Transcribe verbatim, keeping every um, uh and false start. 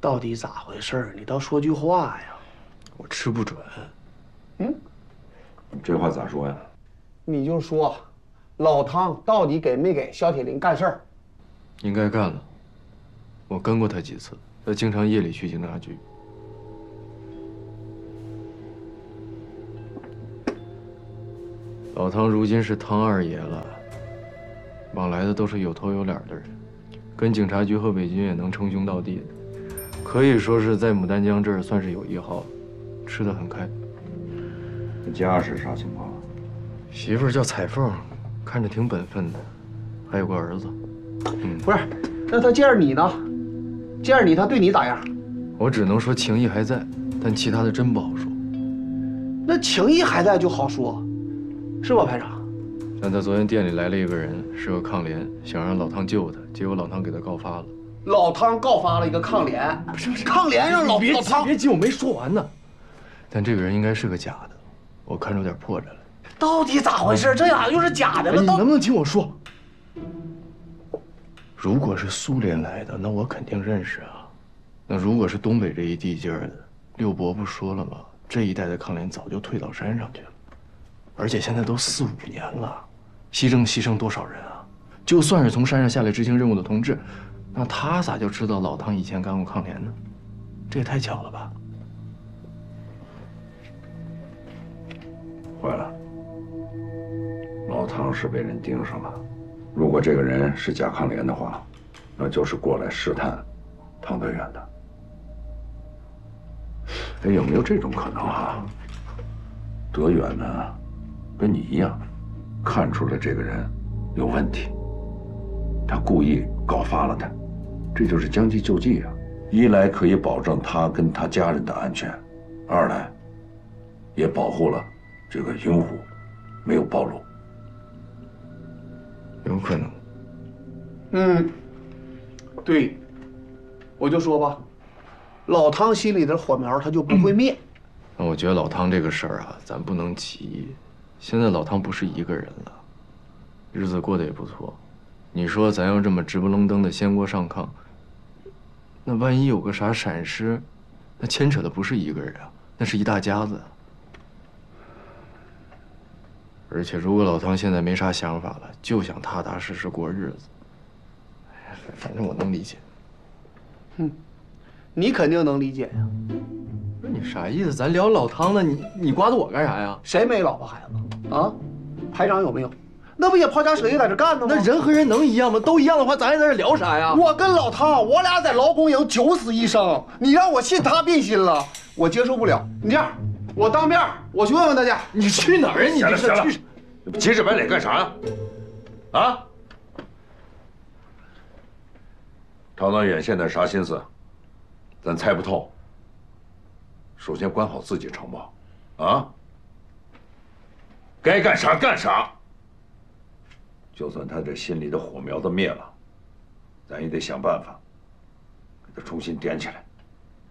到底咋回事？你倒说句话呀！ 我吃不准。 嗯， 这话咋说呀？ 你就说，老汤到底给没给肖铁林干事儿？ 应该干了。我跟过他几次，他经常夜里去警察局。老汤如今是汤二爷了，往来的都是有头有脸的人，跟警察局和伪军也能称兄道弟的。 可以说是在牡丹江这儿算是有一号，吃得很开。 家是啥情况？ 媳妇儿叫彩凤，看着挺本分的，还有个儿子。嗯， 不是，那他见着你呢？见着你，他对你咋样？ 我只能说情谊还在，但其他的真不好说。 那情谊还在就好说，是吧，排长？ 像他昨天店里来了一个人，是个抗联，想让老汤救他，结果老汤给他告发了。 老汤告发了一个抗联，不是不是抗联让老别老汤别急，我没说完呢。但这个人应该是个假的，我看出点破绽来。 到底咋回事？这咋又是假的了？ 你能不能听我说？如果是苏联来的，那我肯定认识啊。那如果是东北这一地界的，六伯不说了吗？这一带的抗联早就退到山上去了，而且现在都四五年了，牺牲牺牲多少人啊？就算是从山上下来执行任务的同志。 那他咋就知道老汤以前干过抗联呢？这也太巧了吧！ 坏了，老汤是被人盯上了。如果这个人是假抗联的话，那就是过来试探汤德远的。哎，有没有这种可能啊？德远呢，跟你一样，看出了这个人有问题，他故意告发了他。 这就是将计就计啊！一来可以保证他跟他家人的安全，二来也保护了这个银虎没有暴露。 有可能。 嗯，对，我就说吧，老汤心里的火苗他就不会灭。 那我觉得老汤这个事儿啊，咱不能急。现在老汤不是一个人了，日子过得也不错。你说咱要这么直不愣登的掀锅上炕，那万一有个啥闪失，那牵扯的不是一个人啊，那是一大家子。而且如果老汤现在没啥想法了，就想踏踏实实过日子，哎，反正我能理解。 哼，你肯定能理解呀。 不是你啥意思？咱聊老汤呢，你你刮着我干啥呀？ 谁没老婆孩子啊？排长有没有？那不也抛家舍业在这干呢吗？ 那人和人能一样吗？都一样的话，咱还在这聊啥呀？ 我跟老汤，我俩在劳工营九死一生，你让我信他变心了，我接受不了。你这样，我当面我去问问大家。 你去哪儿啊？你行了行了这是去？ 急着白脸干啥呀？啊？陶德远现在啥心思？咱猜不透。首先管好自己城堡，啊？该干啥干啥。就算他这心里的火苗子灭了，咱也得想办法给他重新点起来。